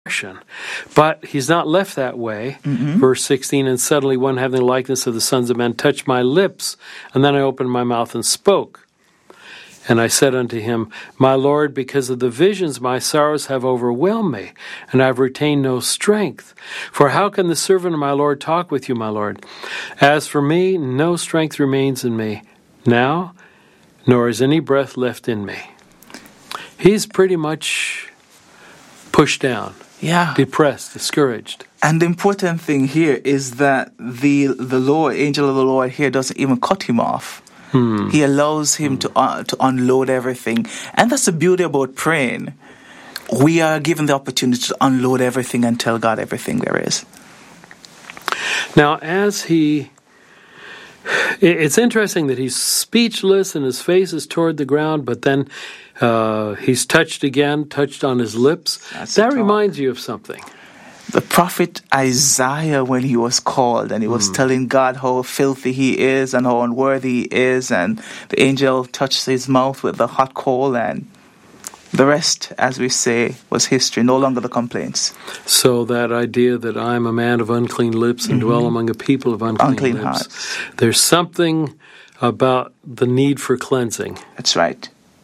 But he's not left that way. Verse 16, and suddenly one having the likeness of the sons of men touched my lips, and then I opened my mouth and spoke. And I said unto him, My Lord, because of the visions my sorrows have overwhelmed me, and I have retained no strength. For how can the servant of my Lord talk with you, my Lord? As for me, no strength remains in me now, nor is any breath left in me. He's pretty much pushed down, depressed, discouraged. And the important thing here is that the Lord, angel of the Lord here doesn't even cut him off. He allows him to unload everything. And that's the beauty about praying. We are given the opportunity to unload everything and tell God everything there is. Now, it's interesting that he's speechless and his face is toward the ground, but then he's touched on his lips. That reminds you of something. The prophet Isaiah, when he was called and he was telling God how filthy he is and how unworthy he is, and the angel touched his mouth with the hot coal, and the rest, as we say, was history, no longer the complaints. So that idea that I'm a man of unclean lips and dwell among a people of unclean lips, hearts. There's something about the need for cleansing. That's right.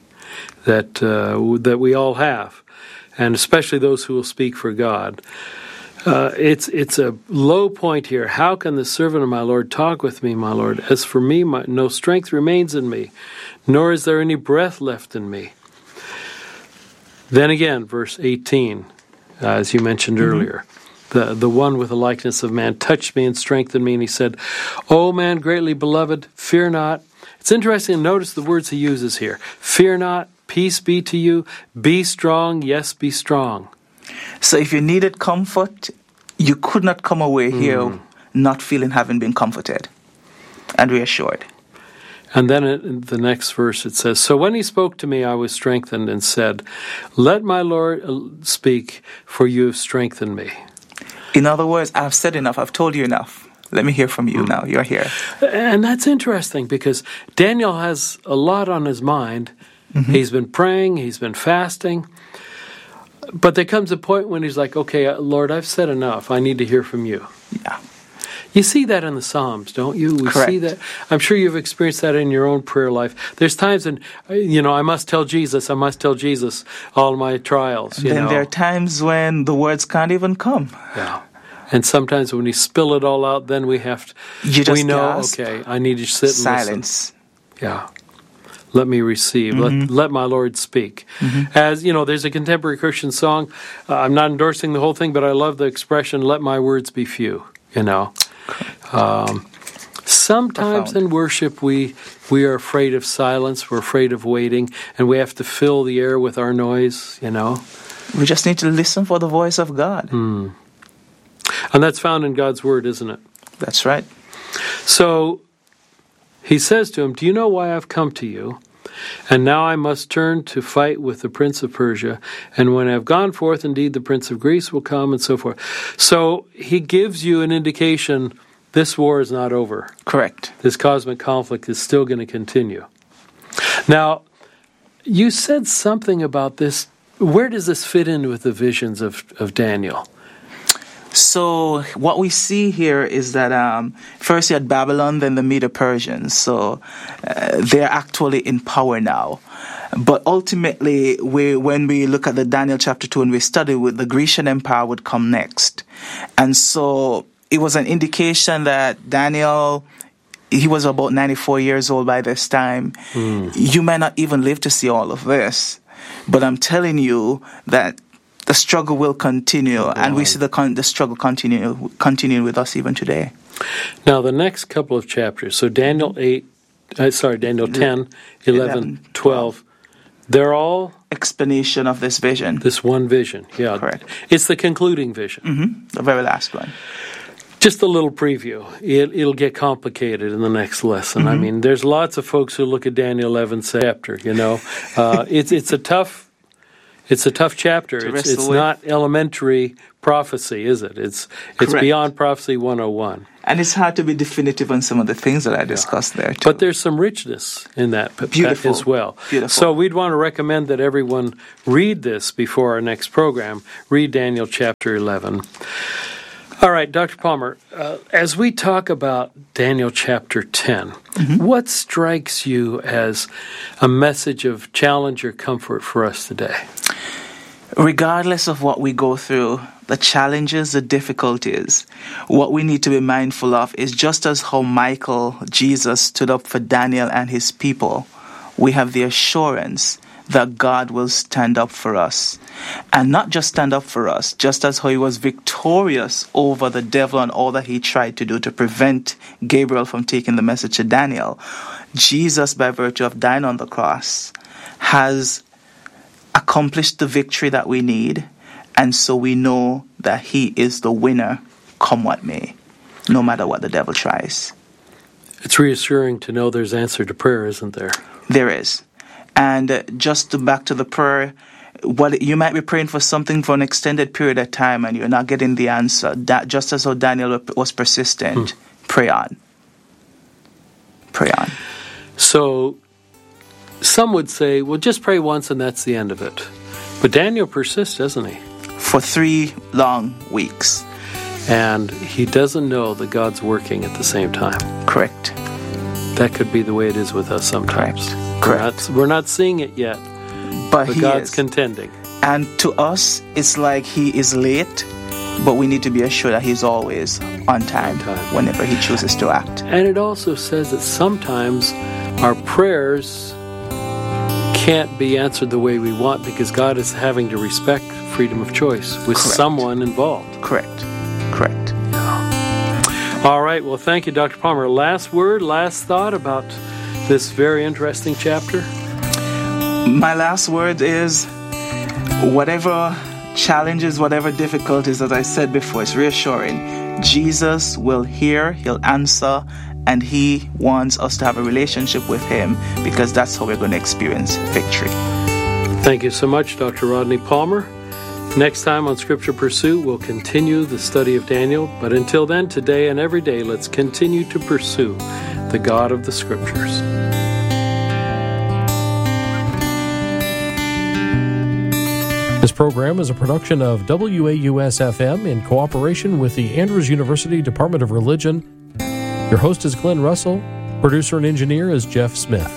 That we all have, and especially those who will speak for God. It's a low point here. How can the servant of my Lord talk with me, my Lord? As for me, no strength remains in me, nor is there any breath left in me. Then again, verse 18, as you mentioned earlier, the one with the likeness of man touched me and strengthened me, and he said, O man greatly beloved, fear not. It's interesting to notice the words he uses here. Fear not, peace be to you, be strong, yes, be strong. So if you needed comfort, you could not come away here not feeling having been comforted and reassured. And then in the next verse it says, So when he spoke to me, I was strengthened and said, Let my Lord speak, for you have strengthened me. In other words, I've said enough. I've told you enough. Let me hear from you now. You're here. And that's interesting because Daniel has a lot on his mind. He's been praying. He's been fasting. But there comes a point when he's like, okay, Lord, I've said enough. I need to hear from you. Yeah. You see that in the Psalms, don't you? We Correct. see that. I'm sure you've experienced that in your own prayer life. There's times when, I must tell Jesus all my trials. And then there are times when the words can't even come. Yeah. And sometimes when you spill it all out, then we have to, we know, okay, I need to sit and silence. Listen. Yeah. Let me receive. Let my Lord speak. As there's a contemporary Christian song. I'm not endorsing the whole thing, but I love the expression, let my words be few. Sometimes in worship we are afraid of silence. We're afraid of waiting. And we have to fill the air with our noise, We just need to listen for the voice of God. And that's found in God's Word, isn't it? That's right. So he says to him, Do you know why I've come to you? And now I must turn to fight with the prince of Persia. And when I have gone forth, indeed, the prince of Greece will come, and so forth. So he gives you an indication this war is not over. Correct. This cosmic conflict is still going to continue. Now, you said something about this. Where does this fit in with the visions of Daniel? So what we see here is that first you had Babylon, then the Medo-Persians. So they're actually in power now. But ultimately, when we look at the Daniel chapter 2 and we study, the Grecian Empire would come next. And so it was an indication that Daniel, he was about 94 years old by this time. You may not even live to see all of this. But I'm telling you that the struggle will continue, and we see the struggle continuing with us even today. Now, the next couple of chapters, so Daniel 10, 11, 12, they're all explanation of this vision. This one vision, yeah. Correct. It's the concluding vision. The very last one. Just a little preview. It'll get complicated in the next lesson. I mean, there's lots of folks who look at Daniel 11 chapter, It's a tough It's a tough chapter. It's not elementary prophecy, is it? It's beyond prophecy 101. And it's hard to be definitive on some of the things that I discussed there, too. But there's some richness in that as well. Beautiful. So we'd want to recommend that everyone read this before our next program. Read Daniel chapter 11. All right, Dr. Palmer, as we talk about Daniel chapter 10, what strikes you as a message of challenge or comfort for us today? Regardless of what we go through, the challenges, the difficulties, what we need to be mindful of is just as how Michael, Jesus, stood up for Daniel and his people, we have the assurance that God will stand up for us. And not just stand up for us, just as how he was victorious over the devil and all that he tried to do to prevent Gabriel from taking the message to Daniel. Jesus, by virtue of dying on the cross, has accomplished the victory that we need. And so we know that he is the winner, come what may, no matter what the devil tries. It's reassuring to know there's answer to prayer, isn't there? There is. And back to the prayer, you might be praying for something for an extended period of time and you're not getting the answer. That, just as how Daniel was persistent, pray on. Pray on. So some would say, well, just pray once and that's the end of it. But Daniel persists, doesn't he? For 3 long weeks. And he doesn't know that God's working at the same time. Correct. That could be the way it is with us sometimes. Correct. We're not seeing it yet, but God's contending. And to us, it's like he is late, but we need to be assured that he's always on time whenever he chooses to act. And it also says that sometimes our prayers can't be answered the way we want because God is having to respect freedom of choice with someone involved. Correct. All right. Well, thank you, Dr. Palmer. Last word, last thought about this very interesting chapter? My last word is whatever challenges, whatever difficulties, as I said before, it's reassuring. Jesus will hear, he'll answer, and he wants us to have a relationship with him because that's how we're going to experience victory. Thank you so much, Dr. Rodney Palmer. Next time on Scripture Pursuit, we'll continue the study of Daniel. But until then, today and every day, let's continue to pursue the God of the Scriptures. This program is a production of WAUS-FM in cooperation with the Andrews University Department of Religion. Your host is Glenn Russell. Producer and engineer is Jeff Smith.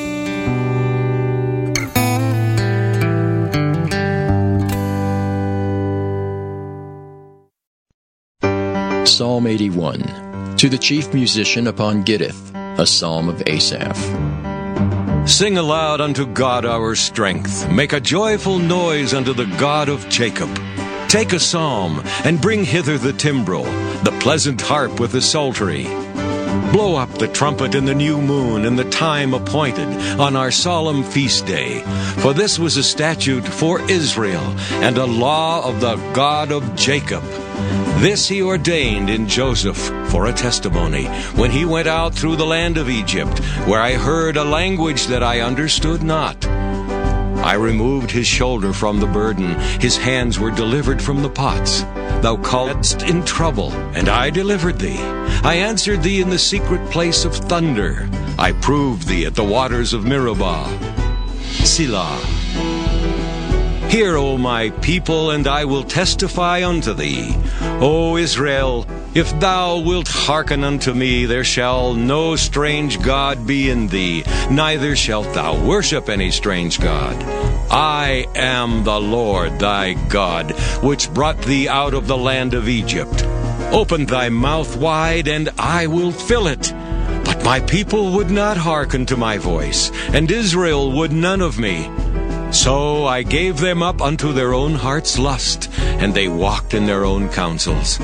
Psalm 81, to the chief musician upon Gittith, a psalm of Asaph. Sing aloud unto God our strength. Make a joyful noise unto the God of Jacob. Take a psalm, and bring hither the timbrel, the pleasant harp with the psaltery. Blow up the trumpet in the new moon, in the time appointed, on our solemn feast day. For this was a statute for Israel, and a law of the God of Jacob. This he ordained in Joseph for a testimony, when he went out through the land of Egypt, where I heard a language that I understood not. I removed his shoulder from the burden, his hands were delivered from the pots. Thou calledst in trouble, and I delivered thee. I answered thee in the secret place of thunder. I proved thee at the waters of Meribah. Selah. Hear, O my people, and I will testify unto thee. O Israel, if thou wilt hearken unto me, there shall no strange god be in thee, neither shalt thou worship any strange god. I am the Lord thy God, which brought thee out of the land of Egypt. Open thy mouth wide, and I will fill it. But my people would not hearken to my voice, and Israel would none of me. So I gave them up unto their own heart's lust, and they walked in their own counsels.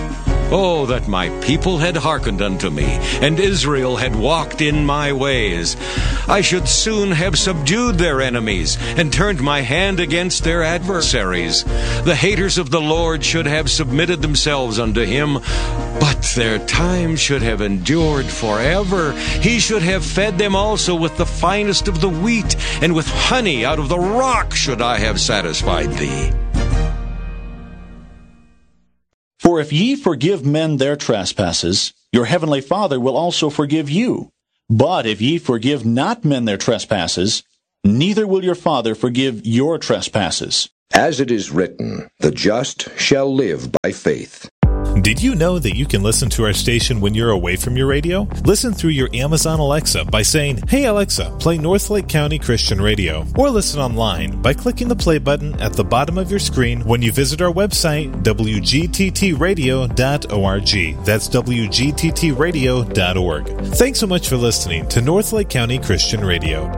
Oh, that my people had hearkened unto me, and Israel had walked in my ways. I should soon have subdued their enemies, and turned my hand against their adversaries. The haters of the Lord should have submitted themselves unto him, but their time should have endured forever. He should have fed them also with the finest of the wheat, and with honey out of the rock should I have satisfied thee. For if ye forgive men their trespasses, your heavenly Father will also forgive you. But if ye forgive not men their trespasses, neither will your Father forgive your trespasses. As it is written, the just shall live by faith. Did you know that you can listen to our station when you're away from your radio? Listen through your Amazon Alexa by saying, "Hey Alexa, play Northlake County Christian Radio." Or listen online by clicking the play button at the bottom of your screen when you visit our website, wgttradio.org. That's wgttradio.org. Thanks so much for listening to Northlake County Christian Radio.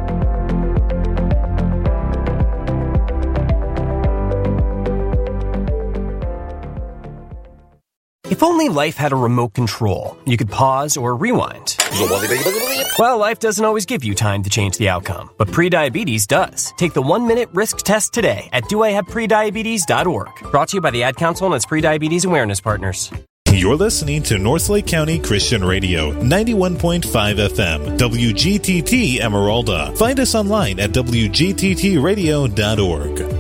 If only life had a remote control, you could pause or rewind. Well, life doesn't always give you time to change the outcome, but prediabetes does. Take the 1-minute risk test today at doihaveprediabetes.org. Brought to you by the Ad Council and its Prediabetes Awareness Partners. You're listening to Northlake County Christian Radio, 91.5 FM, WGTT Emeralda. Find us online at wgttradio.org.